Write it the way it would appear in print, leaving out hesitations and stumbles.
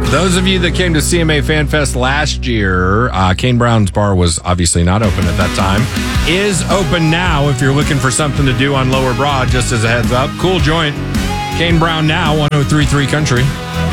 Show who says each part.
Speaker 1: Those of you that came to CMA Fan Fest last year, Kane Brown's bar was obviously not open at that time. Is open now if you're looking for something to do on Lower Broad, just as a heads up. Cool joint. Kane Brown now, 103.3 Country.